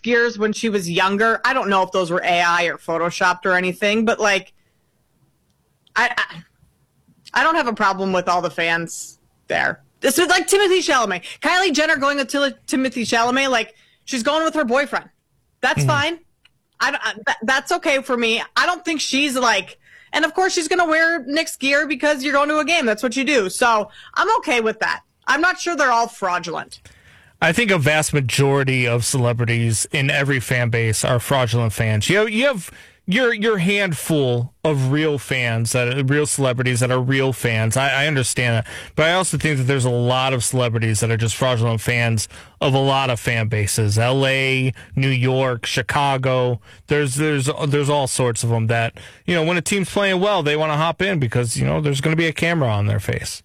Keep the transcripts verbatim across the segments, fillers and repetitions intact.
gears when she was younger. I don't know if those were A I or photoshopped or anything, but like, I, I, I don't have a problem with all the fans there. This is like Timothée Chalamet. Kylie Jenner going with Tim- Timothée Chalamet, like she's going with her boyfriend. That's mm-hmm. fine. I, I that, that's okay for me. I don't think she's like, and of course she's going to wear Knicks gear because you're going to a game. That's what you do. So I'm okay with that. I'm not sure they're all fraudulent. I think a vast majority of celebrities in every fan base are fraudulent fans. You have, you have your your handful of real fans, that real celebrities that are real fans. I, I understand that, but I also think that there's a lot of celebrities that are just fraudulent fans of a lot of fan bases. L A, New York, Chicago. There's there's there's all sorts of them that, you know, when a team's playing well, they want to hop in because, you know, there's going to be a camera on their face.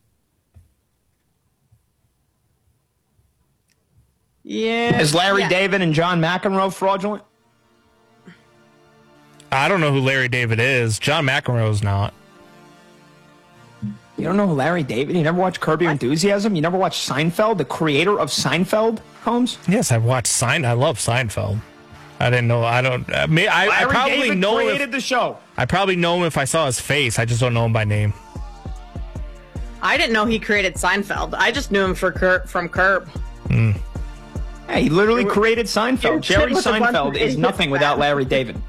Yeah. Is Larry yeah. David and John McEnroe fraudulent? I don't know who Larry David is. John McEnroe's not. You don't know who Larry David? You never watched Curb Your Enthusiasm? You never watched Seinfeld, the creator of Seinfeld, Holmes? Yes, I've watched Sein. I love Seinfeld. I didn't know. I don't. I, may, I, Larry I probably David know created if, the show. I probably know him if I saw his face. I just don't know him by name. I didn't know he created Seinfeld. I just knew him for Cur- from Curb. Mm. Yeah, he literally created Seinfeld. Jerry Seinfeld is nothing without Larry David.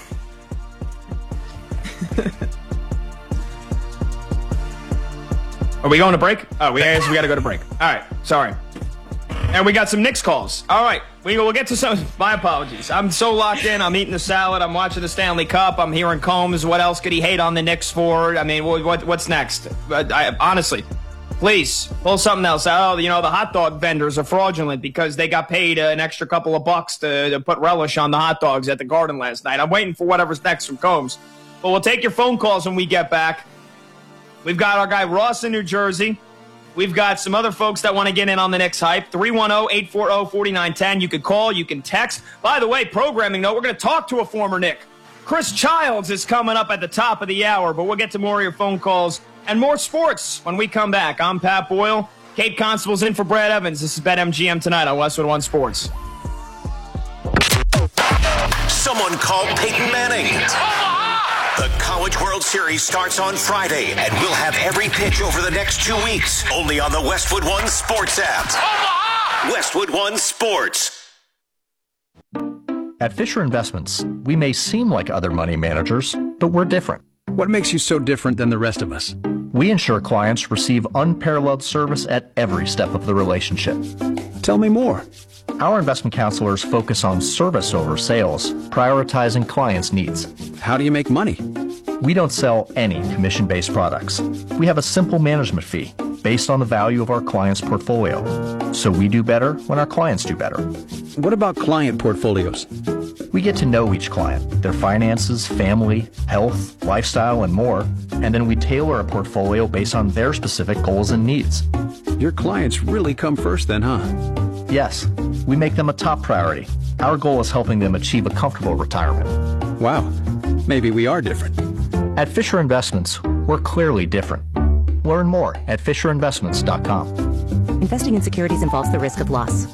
Are we going to break? Oh, we, I guess we got to go to break. All right, sorry. And we got some Knicks calls. All right, we, we'll get to some. My apologies. I'm so locked in. I'm eating the salad. I'm watching the Stanley Cup. I'm hearing Combs. What else could he hate on the Knicks for? I mean, what, what's next? But I, honestly, please pull something else out. Oh, you know, the hot dog vendors are fraudulent because they got paid an extra couple of bucks to, to put relish on the hot dogs at the Garden last night. I'm waiting for whatever's next from Combs. But we'll take your phone calls when we get back. We've got our guy Ross in New Jersey. We've got some other folks that want to get in on the Knicks hype. three one zero, eight four zero, four nine one zero. You can call. You can text. By the way, programming note, we're going to talk to a former Knick. Chris Childs is coming up at the top of the hour, but we'll get to more of your phone calls and more sports when we come back. I'm Pat Boyle. Kate Constable's in for Brad Evans. This is BetMGM tonight on Westwood One Sports. Someone called Peyton Manning. The College World Series starts on Friday, and we'll have every pitch over the next two weeks, only on the Westwood One Sports app. Westwood One Sports. At Fisher Investments, we may seem like other money managers, but we're different. What makes you so different than the rest of us? We ensure clients receive unparalleled service at every step of the relationship. Tell me more. Our investment counselors focus on service over sales, prioritizing clients' needs. How do you make money? We don't sell any commission-based products. We have a simple management fee based on the value of our client's portfolio. So we do better when our clients do better. What about client portfolios? We get to know each client, their finances, family, health, lifestyle, and more, and then we tailor a portfolio based on their specific goals and needs. Your clients really come first then, huh? Yes, we make them a top priority. Our goal is helping them achieve a comfortable retirement. Wow, maybe we are different. At Fisher Investments, we're clearly different. Learn more at fisher investments dot com. Investing in securities involves the risk of loss.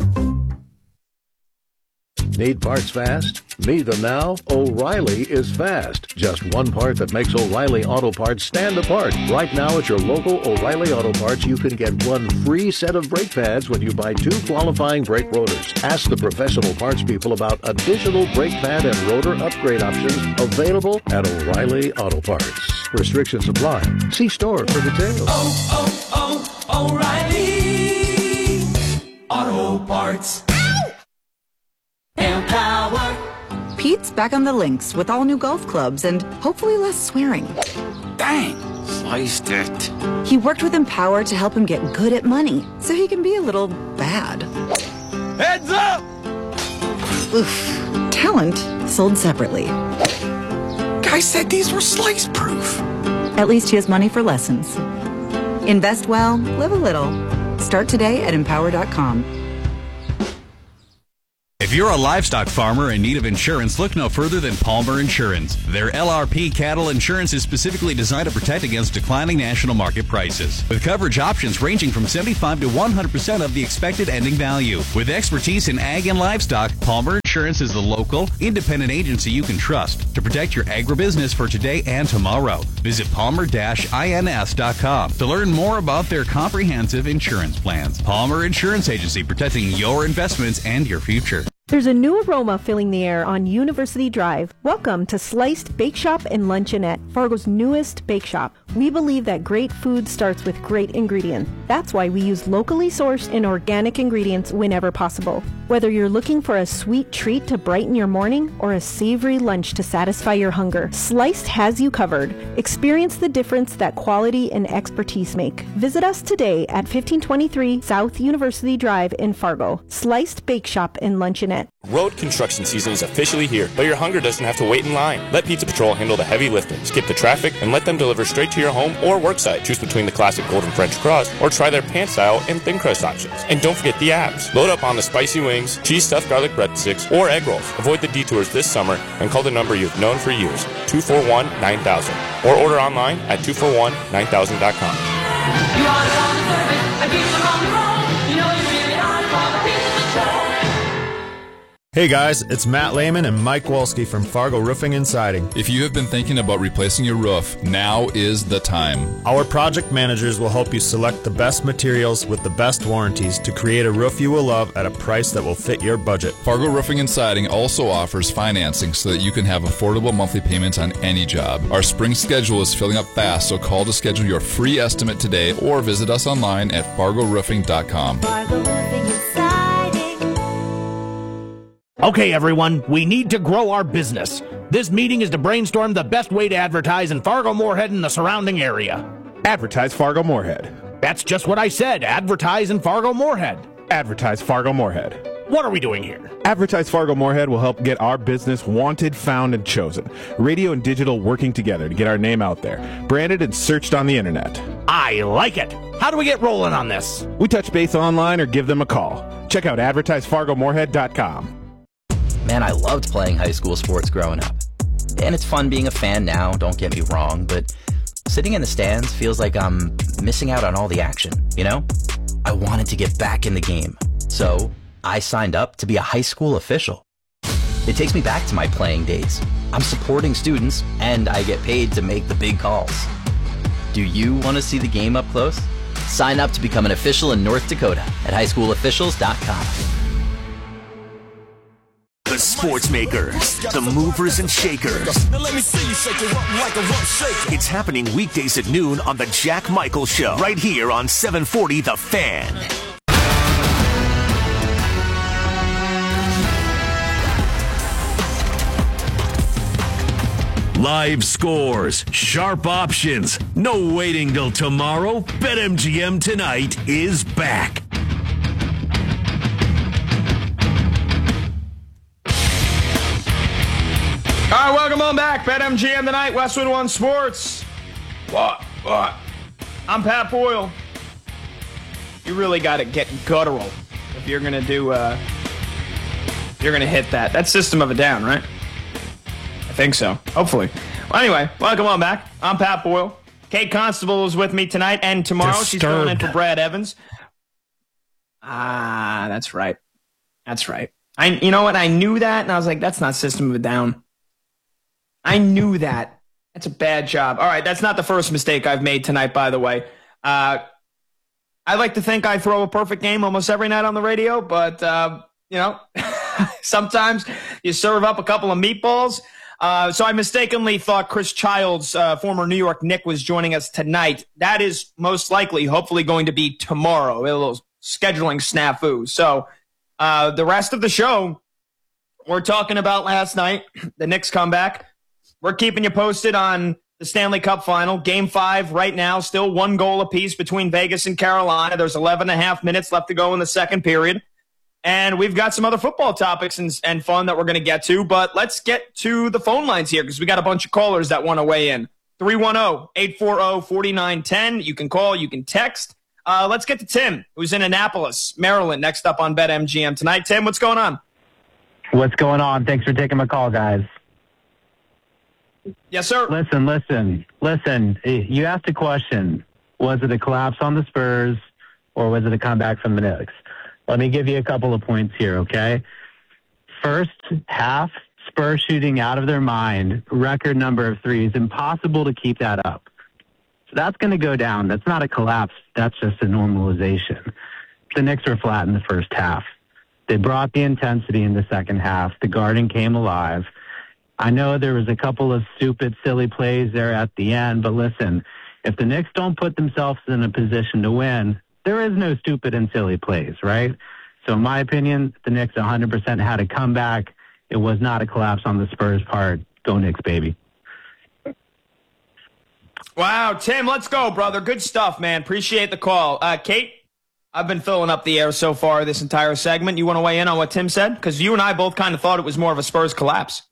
Need parts fast? Need them now? O'Reilly is fast. Just one part that makes O'Reilly Auto Parts stand apart. Right now at your local O'Reilly Auto Parts, you can get one free set of brake pads when you buy two qualifying brake rotors. Ask the professional parts people about additional brake pad and rotor upgrade options available at O'Reilly Auto Parts. Restrictions apply. See store for details. Oh, oh, oh, O'Reilly Auto Parts. Empower. Pete's back on the links with all new golf clubs and hopefully less swearing. Dang, sliced it. He worked with Empower to help him get good at money so he can be a little bad. Heads up! Oof. Talent sold separately. Guy said these were slice proof. At least he has money for lessons. Invest well, live a little. Start today at empower dot com. If you're a livestock farmer in need of insurance, look no further than Palmer Insurance. Their L R P cattle insurance is specifically designed to protect against declining national market prices, with coverage options ranging from seventy-five to one hundred percent of the expected ending value. With expertise in ag and livestock, Palmer Insurance is the local, independent agency you can trust to protect your agribusiness for today and tomorrow. Visit palmer dash ins dot com to learn more about their comprehensive insurance plans. Palmer Insurance Agency, protecting your investments and your future. There's a new aroma filling the air on University Drive. Welcome to Sliced Bake Shop and Luncheonette, Fargo's newest bake shop. We believe that great food starts with great ingredients. That's why we use locally sourced and organic ingredients whenever possible. Whether you're looking for a sweet treat to brighten your morning or a savory lunch to satisfy your hunger, Sliced has you covered. Experience the difference that quality and expertise make. Visit us today at fifteen twenty-three South University Drive in Fargo. Sliced Bake Shop and Luncheonette. Road construction season is officially here, but your hunger doesn't have to wait in line. Let Pizza Patrol handle the heavy lifting. Skip the traffic and let them deliver straight to your home or work site. Choose between the classic golden French crust or try their pan style and thin crust options. And don't forget the apps. Load up on the spicy wings, cheese stuffed garlic breadsticks, or egg rolls. Avoid the detours this summer and call the number you've known for years, two four one, nine thousand, or order online at two four one, nine thousand dot com. You are the wrong service, I keep them on the road. You know you really are for the Pizza Patrol. Hey guys, it's Matt Lehman and Mike Wolski from Fargo Roofing and Siding. If you have been thinking about replacing your roof, now is the time. Our project managers will help you select the best materials with the best warranties to create a roof you will love at a price that will fit your budget. Fargo Roofing and Siding also offers financing so that you can have affordable monthly payments on any job. Our spring schedule is filling up fast, so call to schedule your free estimate today or visit us online at fargo roofing dot com. Fargo Roofing and Siding. Okay, everyone, we need to grow our business. This meeting is to brainstorm the best way to advertise in Fargo-Moorhead and the surrounding area. Advertise Fargo-Moorhead. That's just what I said. Advertise in Fargo-Moorhead. Advertise Fargo-Moorhead. What are we doing here? Advertise Fargo-Moorhead will help get our business wanted, found, and chosen. Radio and digital working together to get our name out there. Branded and searched on the internet. I like it. How do we get rolling on this? We touch base online or give them a call. Check out advertise fargo moorhead dot com. Man, I loved playing high school sports growing up. And it's fun being a fan now, don't get me wrong, but sitting in the stands feels like I'm missing out on all the action, you know? I wanted to get back in the game, so I signed up to be a high school official. It takes me back to my playing days. I'm supporting students, and I get paid to make the big calls. Do you want to see the game up close? Sign up to become an official in North Dakota at high school officials dot com. The sports makers, the movers and shakers. Now let me see you shake it up like a rough shaker. It's happening weekdays at noon on the Jack Michael Show, right here on seven forty The Fan. Live scores, sharp options, no waiting till tomorrow. BetMGM Tonight is back. All right, welcome on back. BetMGM Tonight, Westwood One Sports. What? What? I'm Pat Boyle. You really got to get guttural if you're going to do, uh, you're going to hit that. That's System of a Down, right? I think so. Hopefully. Well, anyway, welcome on back. I'm Pat Boyle. Kate Constable is with me tonight and tomorrow. Disturbed. She's filling in for Brad Evans. Ah, that's right. That's right. I, you know what? I knew that, and I was like, that's not System of a Down. I knew that. That's a bad job. All right, that's not the first mistake I've made tonight, by the way. Uh, I like to think I throw a perfect game almost every night on the radio, but, uh, you know, sometimes you serve up a couple of meatballs. Uh, so I mistakenly thought Chris Childs, uh, former New York Knick, was joining us tonight. That is most likely, hopefully, going to be tomorrow. A little scheduling snafu. So uh, the rest of the show, we're talking about last night, the Knicks comeback. We're keeping you posted on the Stanley Cup Final. Game five right now, still one goal apiece between Vegas and Carolina. There's eleven and a half minutes left to go in the second period. And we've got some other football topics and, and fun that we're going to get to. But let's get to the phone lines here because we got a bunch of callers that want to weigh in. three one zero, eight four zero, four nine one zero. You can call, you can text. Uh, let's get to Tim, who's in Annapolis, Maryland, next up on BetMGM tonight. Tim, what's going on? What's going on? Thanks for taking my call, guys. Yes, sir. Listen, listen, listen. You asked a question. Was it a collapse on the Spurs or was it a comeback from the Knicks? Let me give you a couple of points here, okay? First half, Spurs shooting out of their mind, record number of threes. Impossible to keep that up. So that's going to go down. That's not a collapse. That's just a normalization. The Knicks were flat in the first half. They brought the intensity in the second half. The Garden came alive. I know there was a couple of stupid, silly plays there at the end, but listen, if the Knicks don't put themselves in a position to win, there is no stupid and silly plays, right? So in my opinion, the Knicks one hundred percent had a comeback. It was not a collapse on the Spurs' part. Go Knicks, baby. Wow, Tim, let's go, brother. Good stuff, man. Appreciate the call. Uh, Kate, I've been filling up the air so far this entire segment. You want to weigh in on what Tim said? Because you and I both kind of thought it was more of a Spurs collapse.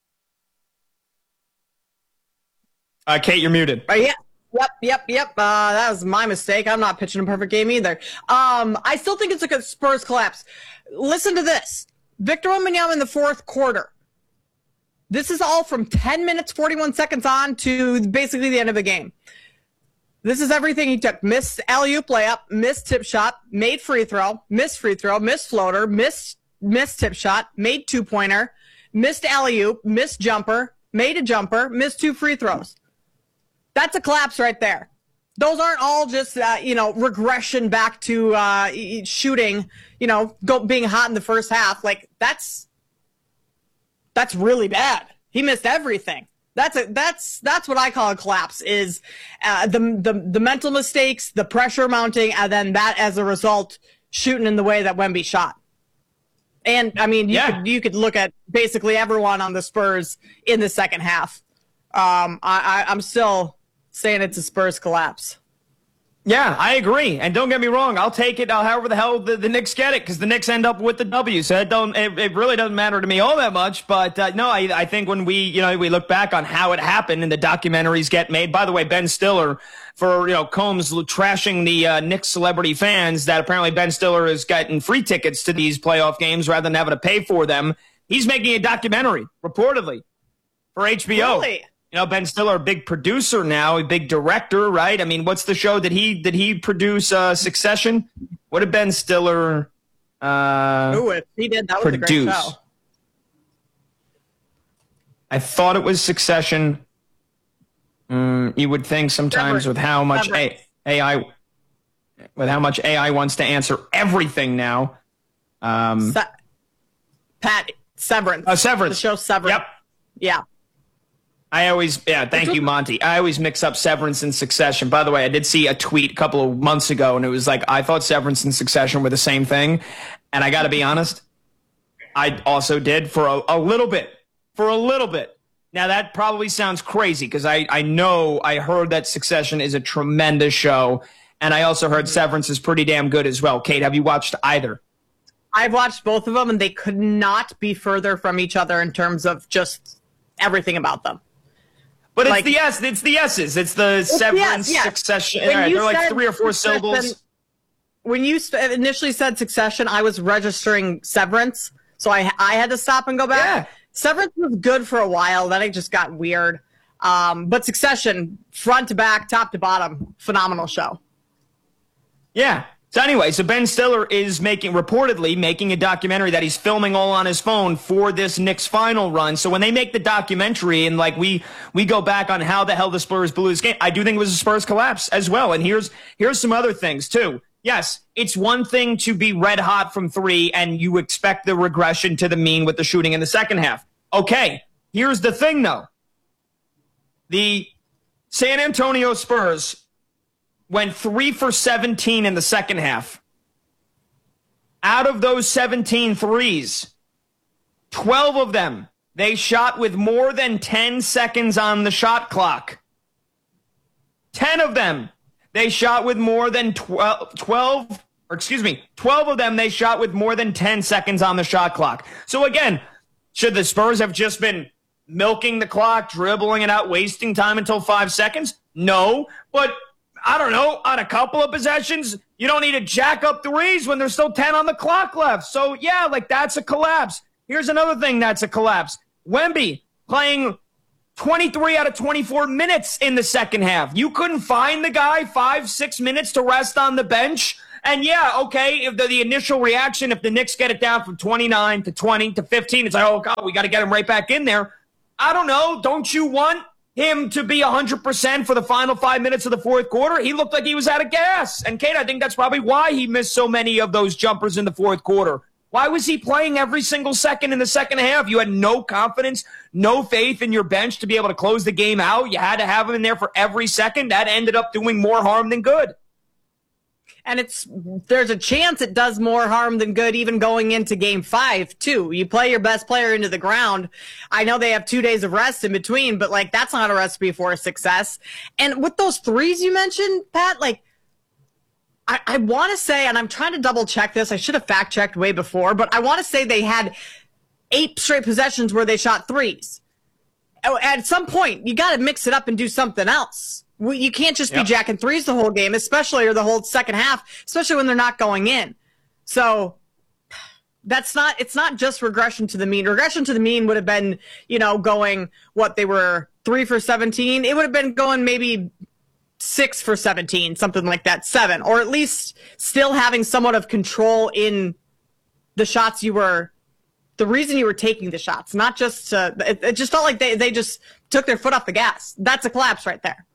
Uh, Kate, you're muted. Uh, yeah. Yep, yep, yep. Uh, that was my mistake. I'm not pitching a perfect game either. Um, I still think it's like a Spurs collapse. Listen to this. Victor Wembanyama in the fourth quarter. This is all from ten minutes, forty-one seconds on to basically the end of the game. This is everything he took. Missed alley-oop layup, missed tip shot, made free throw, missed free throw, missed floater, missed, missed tip shot, made two-pointer, missed alley-oop, missed jumper, made a jumper, missed two free throws. That's a collapse right there. Those aren't all just, uh, you know, regression back to uh, shooting, you know, go, being hot in the first half. Like, that's that's really bad. He missed everything. That's a, that's that's what I call a collapse, is uh, the, the the mental mistakes, the pressure mounting, and then that, as a result, shooting in the way that Wemby shot. And, I mean, you, yeah. could, you could look at basically everyone on the Spurs in the second half. Um, I, I, I'm still saying it's a Spurs collapse. Yeah, I agree. And don't get me wrong, I'll take it however the hell the, the Knicks get it, because the Knicks end up with the W. So it don't it, it really doesn't matter to me all that much. But uh, no, I, I think when we you know we look back on how it happened and the documentaries get made. By the way, Ben Stiller for you know Combs trashing the uh, Knicks celebrity fans that apparently Ben Stiller is getting free tickets to these playoff games rather than having to pay for them. He's making a documentary reportedly for H B O. Really? You know, Ben Stiller, a big producer now, a big director, right? I mean, what's the show? Did he did he produce uh, Succession? What did Ben Stiller uh, Ooh, if he did, that was produce? a great show. I thought it was Succession. Mm, you would think sometimes Severance. with how much Severance. A I, with how much A I wants to answer everything now. Um, Se- Pat, Severance. Uh, Severance. The show Severance. Yep. Yeah. I always, yeah, thank you, Monty. I always mix up Severance and Succession. By the way, I did see a tweet a couple of months ago, and it was like, I thought Severance and Succession were the same thing. And I got to be honest, I also did for a, a little bit. For a little bit. Now, that probably sounds crazy, because I, I know I heard that Succession is a tremendous show, and I also heard Severance is pretty damn good as well. Kate, have you watched either? I've watched both of them, and they could not be further from each other in terms of just everything about them. But it's like, the S. It's the S's. It's the it's Severance, yes, yes. Succession. When Right, you they're like said three or four Succession- syllables. When you st- initially said Succession, I was registering Severance, so I I had to stop and go back. Yeah. Severance was good for a while, then it just got weird. Um, but Succession, front to back, top to bottom, phenomenal show. Yeah. So anyway, so Ben Stiller is making, reportedly making a documentary that he's filming all on his phone for this Knicks final run. So when they make the documentary and like we, we go back on how the hell the Spurs blew this game, I do think it was a Spurs collapse as well. And here's, here's some other things too. Yes, it's one thing to be red hot from three and you expect the regression to the mean with the shooting in the second half. Okay. Here's the thing though. The San Antonio Spurs went three for seventeen in the second half. Out of those seventeen threes, twelve of them, they shot with more than ten seconds on the shot clock. ten of them, they shot with more than twelve, twelve, or excuse me, twelve of them, they shot with more than ten seconds on the shot clock. So again, should the Spurs have just been milking the clock, dribbling it out, wasting time until five seconds? No, but I don't know, on a couple of possessions, you don't need to jack up threes when there's still ten on the clock left. So, yeah, like, that's a collapse. Here's another thing that's a collapse. Wemby playing twenty-three out of twenty-four minutes in the second half. You couldn't find the guy five, six minutes to rest on the bench. And yeah, okay, if the, the initial reaction, if the Knicks get it down from twenty-nine to twenty to fifteen, it's like, oh, God, we got to get him right back in there. I don't know. Don't you want him to be one hundred percent for the final five minutes of the fourth quarter? He looked like he was out of gas. And, Kate, I think that's probably why he missed so many of those jumpers in the fourth quarter. Why was he playing every single second in the second half? You had no confidence, no faith in your bench to be able to close the game out. You had to have him in there for every second. That ended up doing more harm than good. And it's there's a chance it does more harm than good even going into game five, too. You play your best player into the ground. I know they have two days of rest in between, but, like, that's not a recipe for success. And with those threes you mentioned, Pat, like, I, I want to say, and I'm trying to double check this. I should have fact checked way before, but I want to say they had eight straight possessions where they shot threes. At some point, you got to mix it up and do something else. You can't just yep. be jacking threes the whole game, especially or the whole second half, especially when they're not going in. So that's not, it's not just regression to the mean. Regression to the mean would have been, you know, going what they were three for seventeen. It would have been going maybe six for seventeen, something like that, seven, or at least still having somewhat of control in the shots you were, the reason you were taking the shots, not just to, it, it just felt like they, they just took their foot off the gas. That's a collapse right there.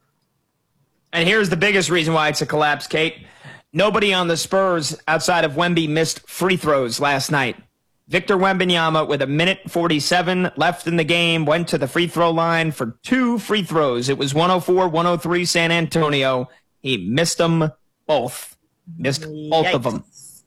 And here's the biggest reason why it's a collapse, Kate. Nobody on the Spurs outside of Wemby missed free throws last night. Victor Wembanyama, with a minute forty-seven left in the game, went to the free throw line for two free throws. It was one oh four one oh three San Antonio. He missed them both. Missed both Yikes. of them.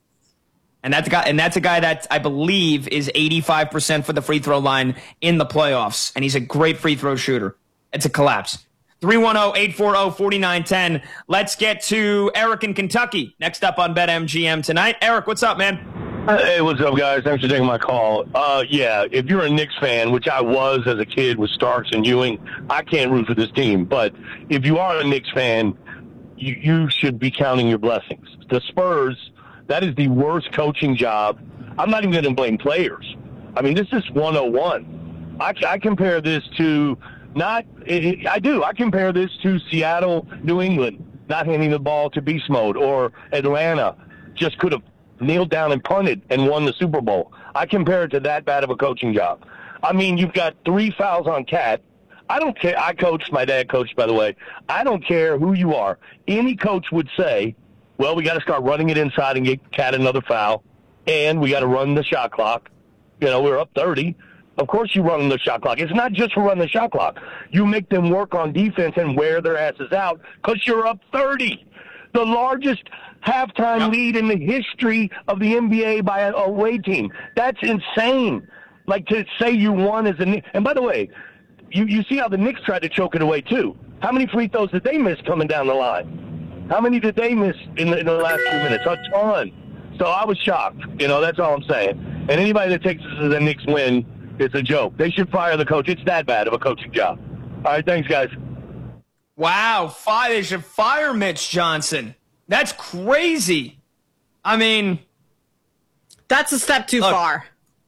And that's a guy, and that's a guy that I believe is eighty-five percent for the free throw line in the playoffs. And he's a great free throw shooter. It's a collapse. three one zero, eight four zero, four nine one zero. Let's get to Eric in Kentucky. Next up on BetMGM tonight. Eric, what's up, man? Hey, what's up, guys? Thanks for taking my call. Uh, yeah, if you're a Knicks fan, which I was as a kid with Starks and Ewing, I can't root for this team. But if you are a Knicks fan, you, you should be counting your blessings. The Spurs, that is the worst coaching job. I'm not even going to blame players. I mean, this is one oh one. I, I compare this to not – I do. I compare this to Seattle, New England, not handing the ball to beast mode, or Atlanta just could have kneeled down and punted and won the Super Bowl. I compare it to that bad of a coaching job. I mean, you've got three fouls on Cat. I don't care. I coached, my dad coached, by the way. I don't care who you are. Any coach would say, well, we got to start running it inside and get Cat another foul, and we got to run the shot clock. You know, we're up thirty. Of course you run the shot clock. It's not just for running the shot clock. You make them work on defense and wear their asses out because you're up thirty. The largest halftime yep. lead in the history of the N B A by an away team. That's insane. Like, to say you won as a – and by the way, you, you see how the Knicks tried to choke it away too. How many free throws did they miss coming down the line? How many did they miss in the, in the last few minutes? A ton. So I was shocked. You know, that's all I'm saying. And anybody that takes this as a Knicks win, it's a joke. They should fire the coach. It's that bad of a coaching job. All right, thanks, guys. Wow, fire, they should fire Mitch Johnson. That's crazy. I mean, that's a step too look, far.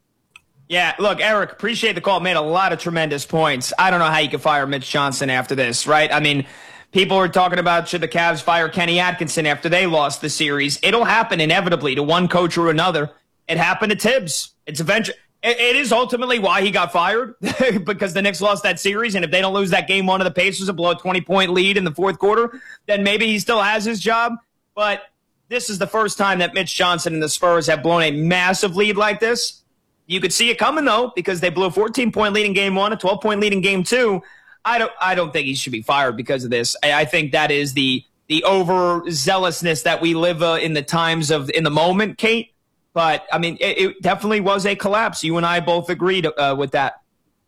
Yeah, look, Eric, appreciate the call. Made a lot of tremendous points. I don't know how you can fire Mitch Johnson after this, right? I mean, people are talking about should the Cavs fire Kenny Atkinson after they lost the series. It'll happen inevitably to one coach or another. It happened to Tibbs. It's eventually. It is ultimately why he got fired, because the Knicks lost that series, and if they don't lose that game one of the Pacers and blow a twenty-point lead in the fourth quarter, then maybe he still has his job. But this is the first time that Mitch Johnson and the Spurs have blown a massive lead like this. You could see it coming, though, because they blew a fourteen-point lead in game one, a twelve-point lead in game two. I don't I don't think he should be fired because of this. I, I think that is the the overzealousness that we live uh, in the times of in the moment, Kate. But, I mean, it, it definitely was a collapse. You and I both agreed uh, with that.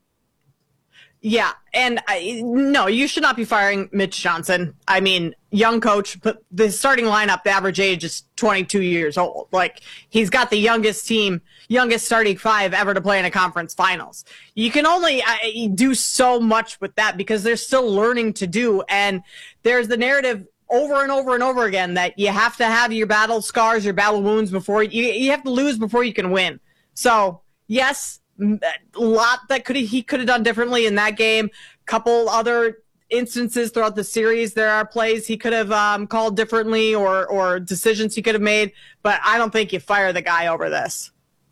Yeah, and I, no, you should not be firing Mitch Johnson. I mean, young coach, but the starting lineup, the average age is twenty-two years old. Like, he's got the youngest team, youngest starting five ever to play in a conference finals. You can only uh, do so much with that because they're still learning to do, and there's the narrative over and over and over again that you have to have your battle scars, your battle wounds before you, you have to lose before you can win. So, yes, a lot that could he could have done differently in that game. Couple other instances throughout the series, there are plays he could have um, called differently or or decisions he could have made. But I don't think you fire the guy over this.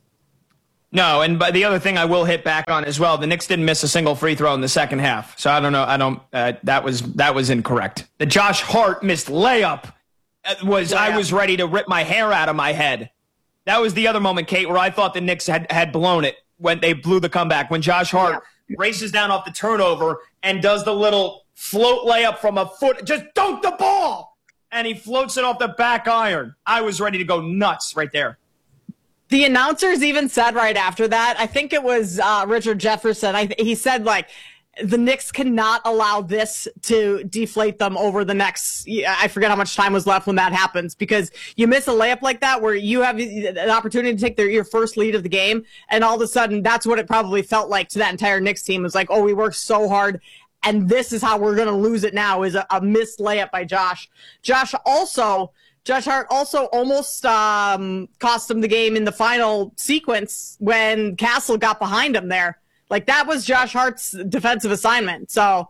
No, and but the other thing I will hit back on as well, the Knicks didn't miss a single free throw in the second half. So I don't know. I don't. Uh, that was that was incorrect. The Josh Hart missed layup was yeah. I was ready to rip my hair out of my head. That was the other moment, Kate, where I thought the Knicks had, had blown it when they blew the comeback. When Josh Hart yeah. races down off the turnover and does the little float layup from a foot, just dunk the ball, and he floats it off the back iron. I was ready to go nuts right there. The announcers even said right after that, I think it was uh, Richard Jefferson, I th- he said, like, the Knicks cannot allow this to deflate them over the next, I forget how much time was left when that happens, because you miss a layup like that where you have an opportunity to take their, your first lead of the game, and all of a sudden that's what it probably felt like to that entire Knicks team. It was like, oh, we worked so hard, and this is how we're going to lose it now, is a, a missed layup by Josh. Josh also... Josh Hart also almost um, cost him the game in the final sequence when Castle got behind him there. Like, that was Josh Hart's defensive assignment. So, uh,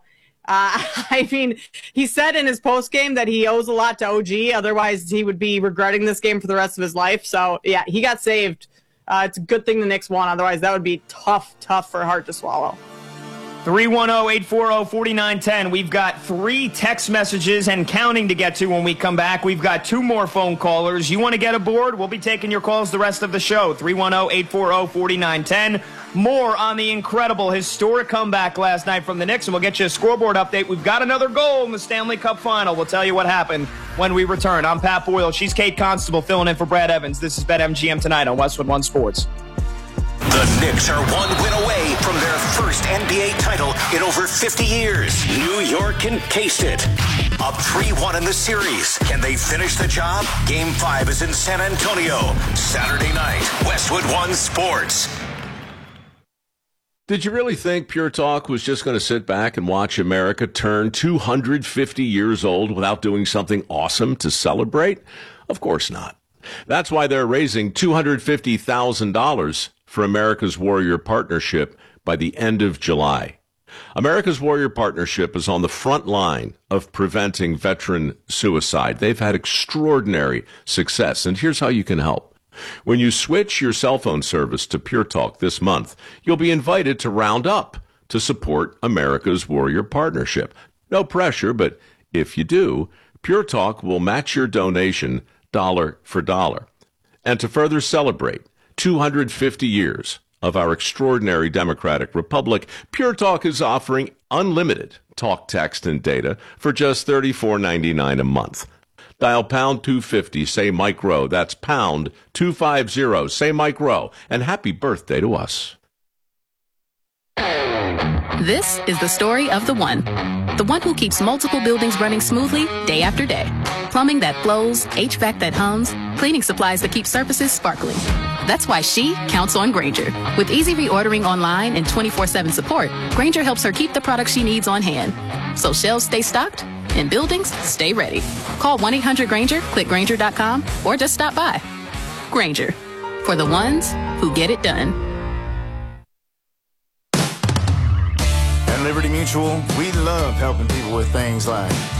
I mean, he said in his postgame that he owes a lot to O G. Otherwise, he would be regretting this game for the rest of his life. So, yeah, he got saved. Uh, it's a good thing the Knicks won. Otherwise, that would be tough, tough for Hart to swallow. three one zero, eight four zero, four nine one zero. We've got three text messages and counting to get to when we come back. We've got two more phone callers. You want to get aboard? We'll be taking your calls the rest of the show. three one zero, eight four zero, four nine one zero. More on the incredible, historic comeback last night from the Knicks, and we'll get you a scoreboard update. We've got another goal in the Stanley Cup final. We'll tell you what happened when we return. I'm Pat Boyle. She's Kate Constable filling in for Brad Evans. This is BetMGM Tonight on Westwood One Sports. The Knicks are one win away from their first N B A title in over fifty years. New York encased it. Up three one in the series. Can they finish the job? Game five is in San Antonio. Saturday night, Westwood One Sports. Did you really think Pure Talk was just going to sit back and watch America turn two hundred fifty years old without doing something awesome to celebrate? Of course not. That's why they're raising two hundred fifty thousand dollars for America's Warrior Partnership by the end of July. America's Warrior Partnership is on the front line of preventing veteran suicide. They've had extraordinary success, and here's how you can help. When you switch your cell phone service to Pure Talk this month, you'll be invited to round up to support America's Warrior Partnership. No pressure, but if you do, Pure Talk will match your donation dollar for dollar. And to further celebrate two hundred fifty years of our extraordinary democratic republic, Pure Talk is offering unlimited talk, text, and data for just thirty-four ninety-nine a month. Dial pound two fifty, say Mike Rowe. That's pound two fifty, say Mike Rowe. And happy birthday to us. This is the story of the one. The one who keeps multiple buildings running smoothly day after day. Plumbing that flows, H V A C that hums, cleaning supplies that keep surfaces sparkling. That's why she counts on Grainger. With easy reordering online and twenty-four seven support, Grainger helps her keep the products she needs on hand. So shelves stay stocked and buildings stay ready. Call one eight hundred Grainger, click Grainger dot com, or just stop by. Grainger, for the ones who get it done. At Liberty Mutual, we love helping people with things like